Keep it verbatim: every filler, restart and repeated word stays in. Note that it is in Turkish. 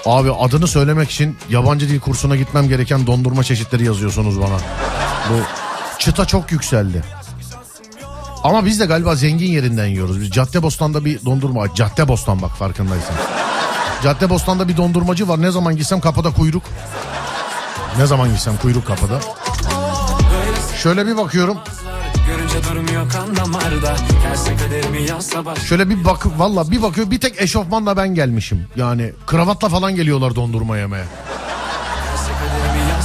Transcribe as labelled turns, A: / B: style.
A: Abi adını söylemek için yabancı dil kursuna gitmem gereken dondurma çeşitleri yazıyorsunuz bana. Bu çıta çok yükseldi. Ama biz de galiba zengin yerinden yiyoruz. Biz Caddebostan'da bir dondurma... Caddebostan bak farkındaysan. Caddebostan'da bir dondurmacı var. Ne zaman gitsem kapıda kuyruk. Ne zaman gitsem kuyruk kapıda. Şöyle bir bakıyorum. Şöyle bir bak, valla bir bakıyor, bir tek eşofmanla ben gelmişim. Yani kravatla falan geliyorlar dondurma yemeye.